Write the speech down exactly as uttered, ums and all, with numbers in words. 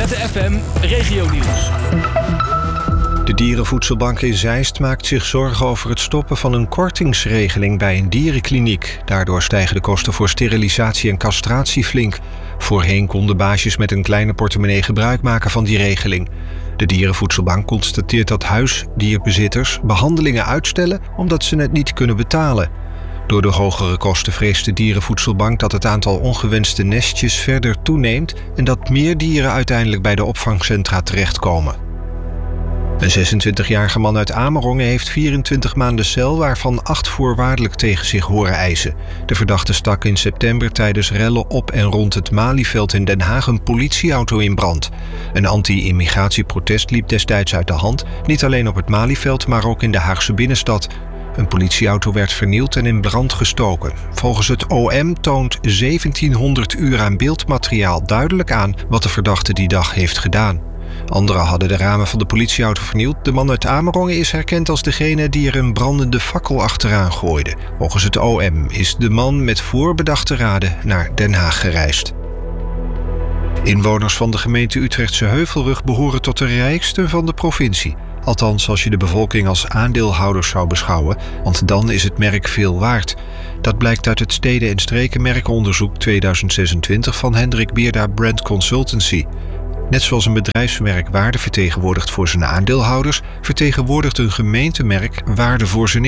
Z F M Regionieuws. De Dierenvoedselbank in Zeist maakt zich zorgen over het stoppen van een kortingsregeling bij een dierenkliniek. Daardoor stijgen de kosten voor sterilisatie en castratie flink. Voorheen konden baasjes met een kleine portemonnee gebruik maken van die regeling. De Dierenvoedselbank constateert dat huisdierbezitters behandelingen uitstellen omdat ze het niet kunnen betalen. Door de hogere kosten vreest de Dierenvoedselbank dat het aantal ongewenste nestjes verder toeneemt en dat meer dieren uiteindelijk bij de opvangcentra terechtkomen. Een zesentwintigjarige man uit Amerongen heeft vierentwintig maanden cel, waarvan acht voorwaardelijk tegen zich horen eisen. De verdachte stak in september tijdens rellen op en rond het Malieveld in Den Haag een politieauto in brand. Een anti-immigratieprotest liep destijds uit de hand, niet alleen op het Malieveld, maar ook in de Haagse binnenstad. Een politieauto werd vernield en in brand gestoken. Volgens het O M toont zeventienhonderd uur aan beeldmateriaal duidelijk aan wat de verdachte die dag heeft gedaan. Anderen hadden de ramen van de politieauto vernield. De man uit Amerongen is herkend als degene die er een brandende fakkel achteraan gooide. Volgens het O M is de man met voorbedachte raden naar Den Haag gereisd. Inwoners van de gemeente Utrechtse Heuvelrug behoren tot de rijkste van de provincie. Althans, als je de bevolking als aandeelhouders zou beschouwen, want dan is het merk veel waard. Dat blijkt uit het Steden- en Strekenmerkonderzoek tweeduizend zesentwintig van Hendrik Beerda Brand Consultancy. Net zoals een bedrijfsmerk waarde vertegenwoordigt voor zijn aandeelhouders, vertegenwoordigt een gemeentemerk waarde voor zijn